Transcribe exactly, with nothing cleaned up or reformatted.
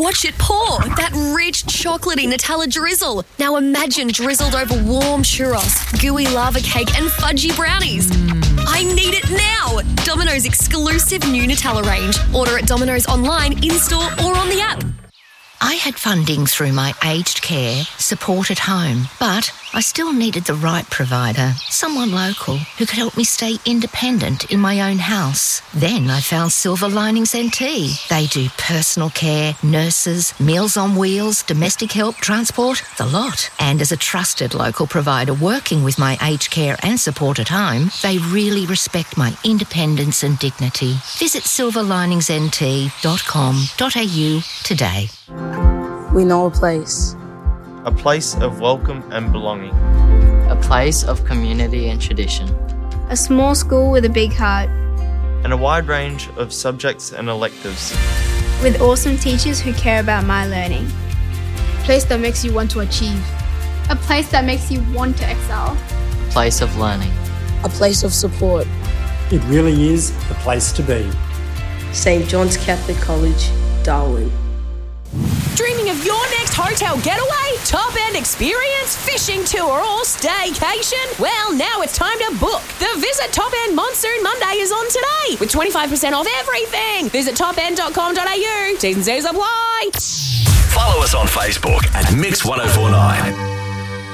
Watch it pour. That rich chocolatey Nutella drizzle. Now imagine drizzled over warm churros, gooey lava cake and fudgy brownies. Mm. I need it now. Domino's exclusive new Nutella range. Order at Domino's online, in-store or on the app. I had funding through my aged care support at home, but I still needed the right provider, someone local who could help me stay independent in my own house. Then I found Silver Linings N T. They do personal care, nurses, meals on wheels, domestic help, transport, the lot. And as a trusted local provider working with my aged care and support at home, they really respect my independence and dignity. Visit silver linings n t dot com dot a u today. We know a place. A place of welcome and belonging. A place of community and tradition. A small school with a big heart. And a wide range of subjects and electives. With awesome teachers who care about my learning. A place that makes you want to achieve. A place that makes you want to excel. A place of learning. A place of support. It really is the place to be. Saint John's Catholic College, Darwin. Dreaming of your next hotel getaway, top-end experience, fishing tour or staycation? Well, now it's time to book. The Visit Top End Monsoon Monday is on today with twenty-five percent off everything. Visit top end dot com dot a u. T's and C's apply. Follow us on Facebook at Mix one oh four nine.